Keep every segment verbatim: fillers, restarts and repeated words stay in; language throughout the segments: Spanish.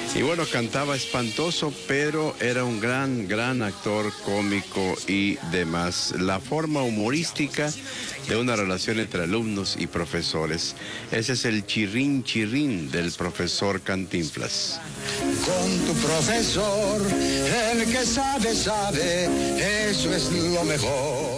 Y bueno, cantaba espantoso, pero era un gran, gran actor cómico y demás. La forma humorística de una relación entre alumnos y profesores. Ese es el chirrín chirrín del profesor Cantinflas. Con tu profesor, el que sabe, sabe, eso es lo mejor.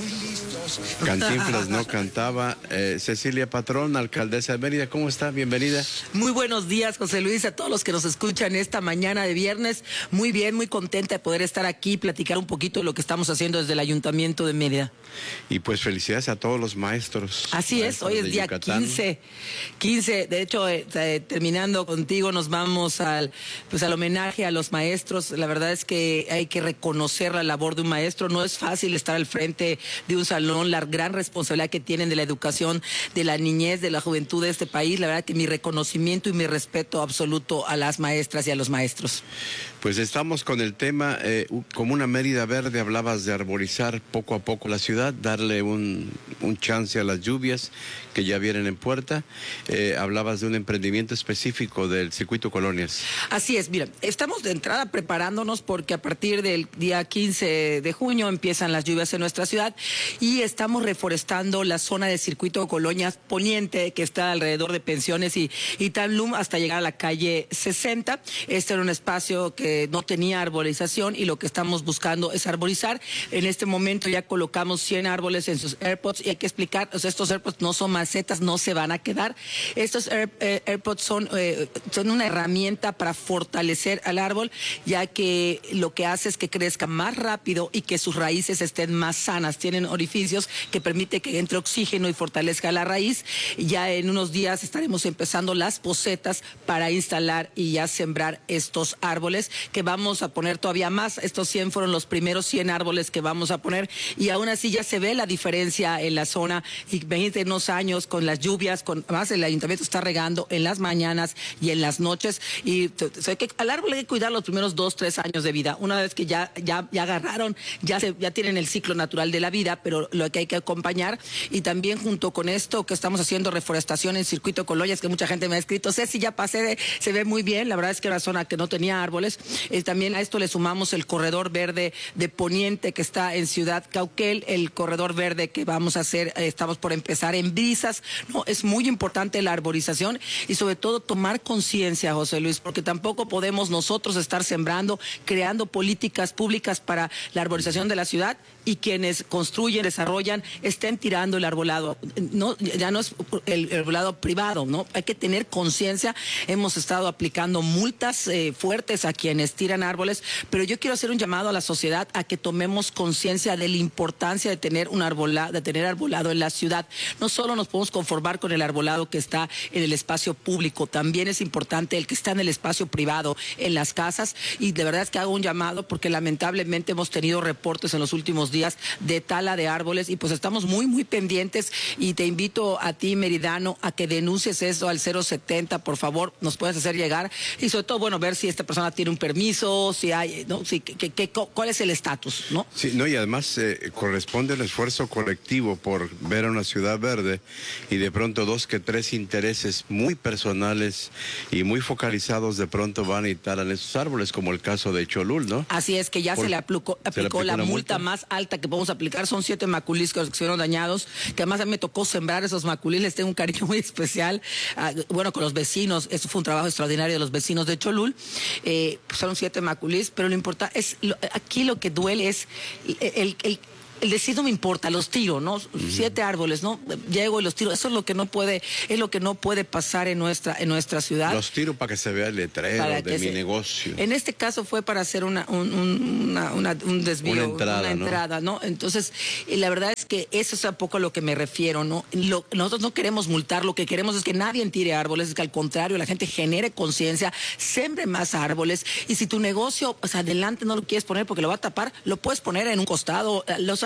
Cantinflas no cantaba. Eh, Cecilia Patrón, alcaldesa de Mérida, ¿cómo está? Bienvenida. Muy buenos días, José Luis, a todos los que nos escuchan esta mañana de viernes. Muy bien, muy contenta de poder estar aquí y platicar un poquito de lo que estamos haciendo desde el Ayuntamiento de Mérida. Y pues felicidades a todos los maestros. Así es, hoy es día Yucatán. quince. quince, de hecho, eh, eh, terminando contigo, nos vamos al, pues, al homenaje a los maestros. La verdad es que hay que reconocer la labor de un maestro. No es fácil estar al frente de un salón, la gran responsabilidad que tienen de la educación, de la niñez, de la juventud de este país. La verdad que mi reconocimiento y mi respeto absoluto a las maestras y a los maestros. Pues estamos con el tema, eh, como una Mérida verde, hablabas de arborizar poco a poco la ciudad, darle un, un chance a las lluvias que ya vienen en puerta. Eh, hablabas de un emprendimiento específico del Circuito Colonias. Así es, mira, estamos de entrada preparándonos porque a partir del día quince de junio empiezan las lluvias en nuestra ciudad y estamos reforestando la zona del Circuito Colonias Poniente, que está alrededor de Pensiones y, y Tanlum, hasta llegar a la calle sesenta. Este era un espacio que no tenía arbolización y lo que estamos buscando es arborizar. En este momento ya colocamos cien árboles en sus AirPods y hay que explicar, o sea, estos AirPods no son macetas, no se van a quedar. Estos Air, eh, AirPods son, eh, son una herramienta para fortalecer al árbol, ya que lo que hace es que crezca más rápido y que sus raíces estén más sanas. Tienen orificios que permite que entre oxígeno y fortalezca la raíz. Ya en unos días estaremos empezando las posetas para instalar y ya sembrar estos árboles, que vamos a poner todavía más. Estos cien fueron los primeros cien árboles que vamos a poner y aún así ya se ve la diferencia en la zona. Y veinte unos años con las lluvias, con más el ayuntamiento está regando en las mañanas y en las noches, y o sea, que al árbol hay que cuidar los primeros dos, tres años de vida. Una vez que ya, ya, ya agarraron, ya, se, ya tienen el ciclo natural de la vida, pero lo que hay que acompañar. Y también junto con esto que estamos haciendo reforestación en Circuito Colonias, que mucha gente me ha escrito, sé si ya pasé, de, se ve muy bien. La verdad es que era una zona que no tenía árboles. Eh, también a esto le sumamos el corredor verde de Poniente, que está en Ciudad Cauquel, el corredor verde que vamos a hacer, eh, estamos por empezar en Brisas. No, es muy importante la arborización y sobre todo tomar conciencia, José Luis, porque tampoco podemos nosotros estar sembrando, creando políticas públicas para la arborización de la ciudad y quienes construyen, desarrollan, estén tirando el arbolado. No, ya no es el arbolado privado, ¿no? Hay que tener conciencia. Hemos estado aplicando multas eh, fuertes a quienes tiran árboles, pero yo quiero hacer un llamado a la sociedad a que tomemos conciencia de la importancia de tener un arbolado, de tener arbolado en la ciudad. No solo nos podemos conformar con el arbolado que está en el espacio público, también es importante el que está en el espacio privado, en las casas, y de verdad es que hago un llamado porque lamentablemente hemos tenido reportes en los últimos días de tala de árboles y pues estamos muy, muy pendientes, y te invito a ti, meridano, a que denuncies eso al cero setenta, por favor, nos puedes hacer llegar, y sobre todo, bueno, ver si esta persona tiene un permiso, si hay, ¿no? Si, que, que, cuál es el estatus, ¿no? Sí, no, y además eh, corresponde el esfuerzo colectivo por ver a una ciudad verde, y de pronto dos que tres intereses muy personales y muy focalizados de pronto van y talan esos árboles, como el caso de Cholul, ¿no? Así es, que ya por, se le aplicó, aplicó, se le aplicó la multa, multa más alta que podemos aplicar. Son siete maculis que fueron dañados, que además a mí me tocó sembrar esos maculis, les tengo un cariño muy especial, uh, bueno, con los vecinos. Esto fue un trabajo extraordinario de los vecinos de Cholul. Eh, pues son siete maculis, pero lo importante es, lo, aquí lo que duele es el, el, el el decir no me importa, los tiro, ¿no? Uh-huh. Siete árboles, ¿no? Llego y los tiro. Eso es lo que no puede, es lo que no puede pasar en nuestra, en nuestra ciudad. Los tiro para que se vea el letrero para de mi se... negocio. En este caso fue para hacer una, un, una, una, un desvío, una entrada, una entrada, ¿no? ¿no? Entonces, la verdad es que eso es un poco a lo que me refiero, ¿no? Lo, nosotros no queremos multar, lo que queremos es que nadie tire árboles, es que al contrario, la gente genere conciencia, sembre más árboles, y si tu negocio, pues adelante no lo quieres poner porque lo va a tapar, lo puedes poner en un costado. Los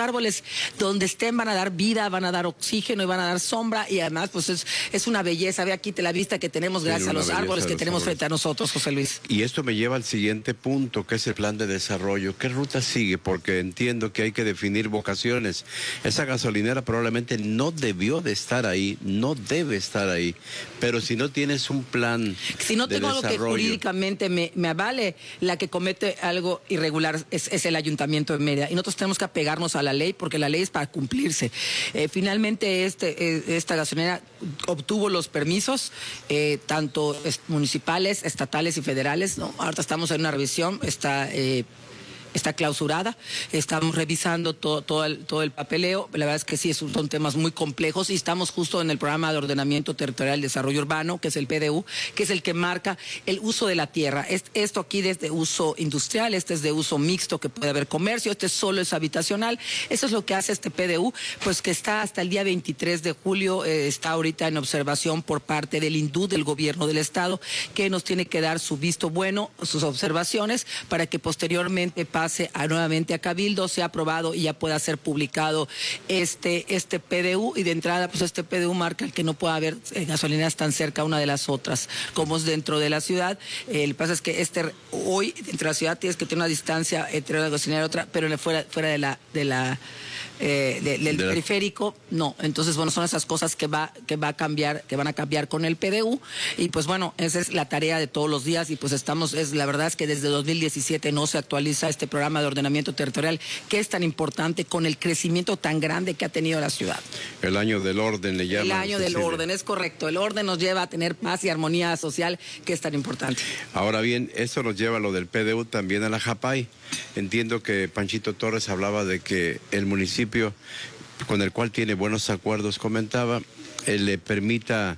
árboles donde estén van a dar vida, van a dar oxígeno y van a dar sombra, y además pues es, es una belleza. Ve aquí la vista que tenemos gracias a los árboles que tenemos frente a nosotros, José Luis. Y esto me lleva al siguiente punto, que es el plan de desarrollo. ¿Qué ruta sigue? Porque entiendo que hay que definir vocaciones. Esa gasolinera probablemente no debió de estar ahí, no debe estar ahí, pero si no tienes un plan si no de tengo algo que jurídicamente me, me avale, la que comete algo irregular es, es el Ayuntamiento de Mérida, y nosotros tenemos que apegarnos a la ley porque la ley es para cumplirse. Eh, finalmente este, eh, esta gasolinera obtuvo los permisos, eh, tanto municipales, estatales y federales, ¿no? Ahora estamos en una revisión, está... Eh, Está clausurada, estamos revisando todo, todo, el, todo el papeleo. La verdad es que sí, son temas muy complejos, y estamos justo en el programa de ordenamiento territorial y desarrollo urbano, que es el P D U, que es el que marca el uso de la tierra. Esto aquí es de uso industrial, este es de uso mixto, que puede haber comercio, este solo es habitacional. Eso es lo que hace este P D U, pues que está hasta el día veintitrés de julio, eh, está ahorita en observación por parte del INDU, del gobierno del estado, que nos tiene que dar su visto bueno, sus observaciones, para que posteriormente pase A, nuevamente a Cabildo, sea aprobado y ya pueda ser publicado este, este P D U. Y de entrada, pues este P D U marca el que no pueda haber eh, gasolineras tan cerca una de las otras, como es dentro de la ciudad. Eh, lo que pasa es que este hoy, dentro de la ciudad, tienes que tener una distancia entre una gasolinera y otra, pero fuera, fuera de la... De la Eh, de, del de periférico, no. Entonces, bueno, son esas cosas que va que va a cambiar, que van a cambiar con el P D U, y pues bueno, esa es la tarea de todos los días. Y pues estamos, es la verdad es que desde dos mil diecisiete no se actualiza este programa de ordenamiento territorial, que es tan importante con el crecimiento tan grande que ha tenido la ciudad. El año del orden le llaman. El año del orden, es correcto. El orden nos lleva a tener paz y armonía social, que es tan importante. Ahora bien, eso nos lleva a lo del P D U, también a la JAPAI. Entiendo que Panchito Torres hablaba de que el municipio, con el cual tiene buenos acuerdos, comentaba, eh, le permita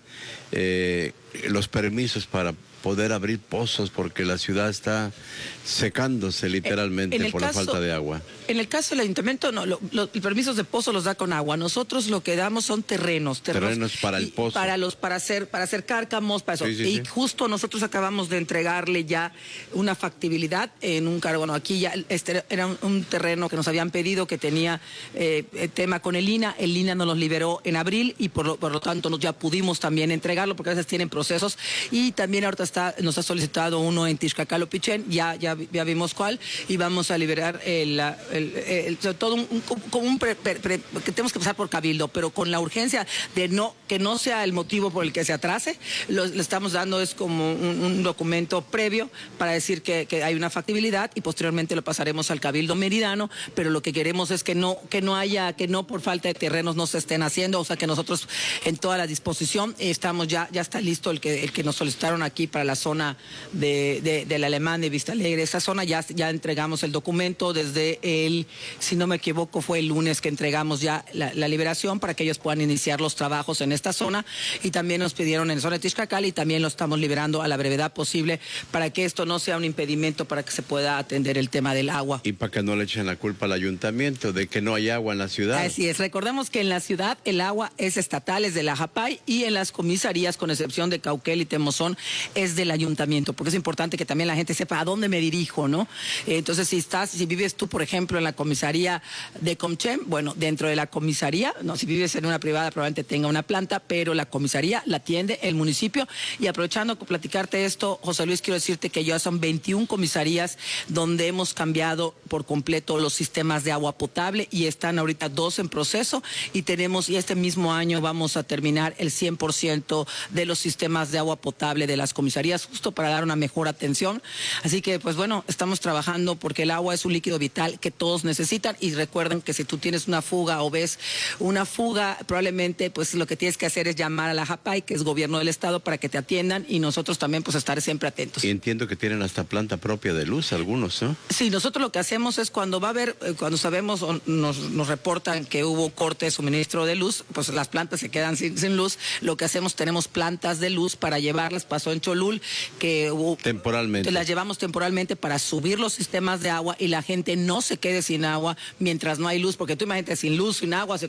eh, los permisos para poder abrir pozos, porque la ciudad está secándose literalmente por caso, la falta de agua. En el caso del ayuntamiento, no, lo, lo, los permisos de pozo los da con agua. Nosotros lo que damos son terrenos. Terrenos, terrenos para el pozo. Para, los, para, hacer, para hacer cárcamos, para eso. Sí, sí, y sí. justo nosotros acabamos de entregarle ya una factibilidad en un cargo. Bueno, aquí ya este era un, un terreno que nos habían pedido, que tenía eh, tema con el I N A. El I N A nos los liberó en abril, y por lo, por lo tanto nos ya pudimos también entregarlo, porque a veces tienen procesos. Y también ahorita está, nos ha solicitado uno en Tixcacalo Pichén, ya, ya, ya vimos cuál, y vamos a liberar el, el, el, el todo un, un, como un pre, pre, pre, que tenemos que pasar por Cabildo, pero con la urgencia de no que no sea el motivo por el que se atrase. Lo, le estamos dando es como un, un documento previo para decir que, que hay una factibilidad, y posteriormente lo pasaremos al Cabildo Meridano, pero lo que queremos es que no que no haya, que no por falta de terrenos no se estén haciendo, o sea que nosotros en toda la disposición estamos, ya ya está listo el que el que nos solicitaron aquí para la zona de, de, del Alemán de Vista Alegre. Esa zona ya, ya entregamos el documento desde el, si no me equivoco, fue el lunes que entregamos ya la, la liberación para que ellos puedan iniciar los trabajos en esta zona, y también nos pidieron en zona de Tixcacal, y también lo estamos liberando a la brevedad posible para que esto no sea un impedimento para que se pueda atender el tema del agua. Y para que no le echen la culpa al ayuntamiento de que no hay agua en la ciudad. Así es, recordemos que en la ciudad el agua es estatal, es de la JAPAI, y en las comisarías, con excepción de Cauquel y Temozón, es del ayuntamiento, porque es importante que también la gente sepa a dónde me dirijo, ¿no? Entonces, si estás, si vives tú, por ejemplo, en la comisaría de Comchem, bueno, dentro de la comisaría, no, si vives en una privada probablemente tenga una planta, pero la comisaría la atiende el municipio. Y aprovechando para platicarte esto, José Luis, quiero decirte que ya son veintiuna comisarías donde hemos cambiado por completo los sistemas de agua potable, y están ahorita dos en proceso, y tenemos, y este mismo año vamos a terminar el cien por ciento de los sistemas de agua potable de las comisarías, justo para dar una mejor atención. Así que, pues bueno, estamos trabajando porque el agua es un líquido vital que todos necesitan, y recuerden que si tú tienes una fuga o ves una fuga, probablemente pues lo que tienes que hacer es llamar a la JAPAI, que es gobierno del estado, para que te atiendan, y nosotros también pues estar siempre atentos. Y entiendo que tienen hasta planta propia de luz algunos, ¿no? Sí, nosotros lo que hacemos es cuando va a haber, cuando sabemos o nos, nos reportan que hubo corte de suministro de luz, pues las plantas se quedan sin, sin luz. Lo que hacemos, tenemos plantas de luz para llevarlas. Pasó en Cholul que hubo, temporalmente las llevamos temporalmente para subir los sistemas de agua, y la gente no se quede sin agua mientras no hay luz, porque tú imagínate, sin luz, sin agua, se